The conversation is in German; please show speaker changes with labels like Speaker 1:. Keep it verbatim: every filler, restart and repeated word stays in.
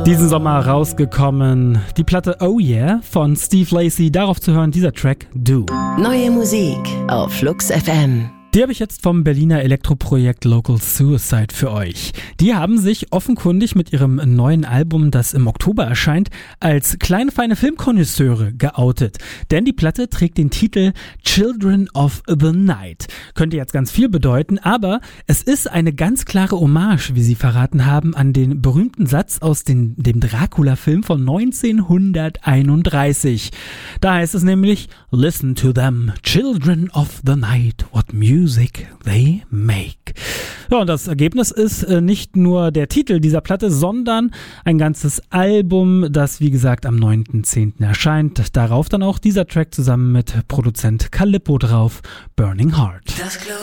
Speaker 1: Diesen Sommer rausgekommen. Die Platte Oh Yeah von Steve Lacy. Darauf zu hören, dieser Track Do.
Speaker 2: Neue Musik auf Flux F M.
Speaker 1: Die habe ich jetzt vom Berliner Elektroprojekt Local Suicide für euch. Die haben sich offenkundig mit ihrem neuen Album, das im Oktober erscheint, als kleine feine Filmkonnoisseure geoutet. Denn die Platte trägt den Titel Children of the Night. Könnte jetzt ganz viel bedeuten, aber es ist eine ganz klare Hommage, wie sie verraten haben, an den berühmten Satz aus den, dem Dracula-Film von neunzehnhunderteinunddreißig. Da heißt es nämlich, Listen to them, children of the night, what music Music they make. Ja, und das Ergebnis ist äh, nicht nur der Titel dieser Platte, sondern ein ganzes Album, das wie gesagt am neunten zehnten erscheint. Darauf dann auch dieser Track zusammen mit Produzent Calippo drauf, Burning Heart.